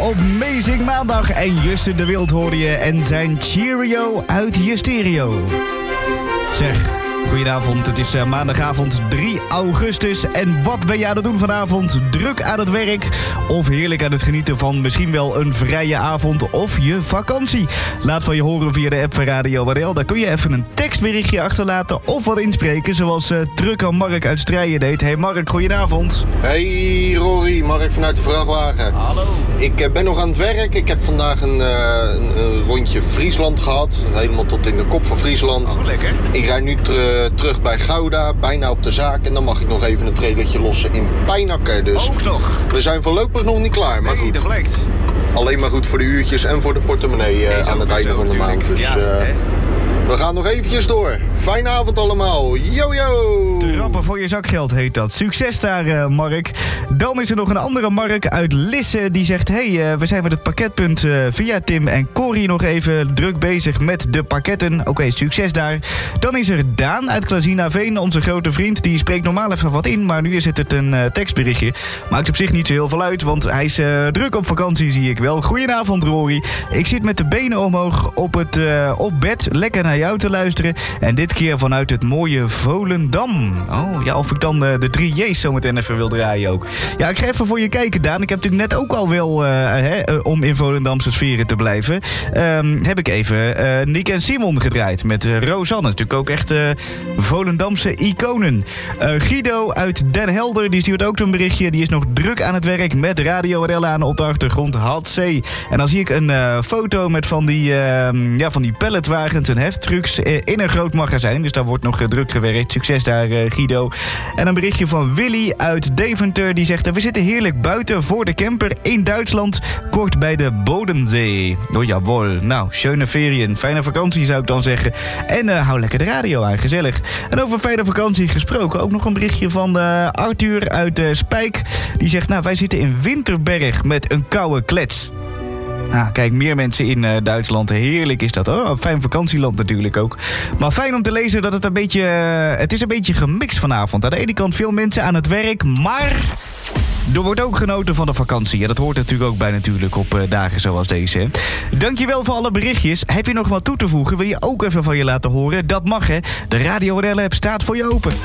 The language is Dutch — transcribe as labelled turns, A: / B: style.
A: op Amazing Maandag. En Justin de Wild hoorde je en zijn Cheerio uit je stereo. Zeg, goedenavond. Het is maandagavond 3 augustus. En wat ben je aan het doen vanavond? Druk aan het werk of heerlijk aan het genieten van misschien wel een vrije avond of je vakantie? Laat van je horen via de app van Radio WRL. Daar kun je even een tekstberichtje achterlaten of wat inspreken, zoals Trucker Mark uit Strijen deed. Hey Mark, goedenavond.
B: Hey Rory, Mark vanuit de vrachtwagen.
A: Hallo.
B: Ik ben nog aan het werk. Ik heb vandaag een rondje Friesland gehad. Helemaal tot in de kop van Friesland.
A: Oh, lekker.
B: Ik rijd nu terug bij Gouda, bijna op de zaak. En dan mag ik nog even een trailertje lossen in Pijnakker. Dus
A: Ook nog.
B: we zijn voorlopig nog niet klaar, maar
A: Nee,
B: goed.
A: dat blijkt.
B: Alleen maar goed voor de uurtjes en voor de portemonnee aan het einde van de maand. Dus we gaan nog eventjes door. Fijne avond allemaal. Yo yo!
A: Trappen voor je zakgeld heet dat. Succes daar, Mark. Dan is er nog een andere Mark uit Lisse. Die zegt, hey, we zijn met het pakketpunt via Tim en Corrie nog even druk bezig met de pakketten. Oké, succes daar. Dan is er Daan uit Klazinaveen, onze grote vriend. Die spreekt normaal even wat in, maar nu is het een tekstberichtje. Maakt op zich niet zo heel veel uit, want hij is druk op vakantie, zie ik wel. Goedenavond, Rory. Ik zit met de benen omhoog op bed, lekker naar jou te luisteren. En dit keer vanuit het mooie Volendam. Oh, ja, of ik dan de 3 J's zo meteen even wil draaien ook. Ja, ik ga even voor je kijken, Daan. Ik heb natuurlijk net ook al wel, om in Volendamse sferen te blijven, heb ik even Nick en Simon gedraaid met Rosanne. Natuurlijk ook echt Volendamse iconen. Guido uit Den Helder, die stuurt ook een berichtje. Die is nog druk aan het werk met Radio WRL aan op de achtergrond. Had C. En dan zie ik een foto met van die palletwagens en heftrucks in een groot magazijn. Dus daar wordt nog druk gewerkt. Succes daar, Guido. En een berichtje van Willy uit Deventer. Die zegt, we zitten heerlijk buiten voor de camper in Duitsland. Kort bij de Bodensee. Oh jawel. Nou, schöne ferien. Fijne vakantie zou ik dan zeggen. En hou lekker de radio aan. Gezellig. En over fijne vakantie gesproken. Ook nog een berichtje van Arthur uit Spijk. Die zegt, wij zitten in Winterberg met een koude klets. Kijk, meer mensen in Duitsland. Heerlijk is dat. Oh, een fijn vakantieland natuurlijk ook. Maar fijn om te lezen dat het is een beetje gemixt vanavond. Aan de ene kant veel mensen aan het werk, maar er wordt ook genoten van de vakantie. Ja, dat hoort natuurlijk ook bij natuurlijk op dagen zoals deze. Hè. Dankjewel voor alle berichtjes. Heb je nog wat toe te voegen? Wil je ook even van je laten horen? Dat mag, hè. De Radio WRL app staat voor je open.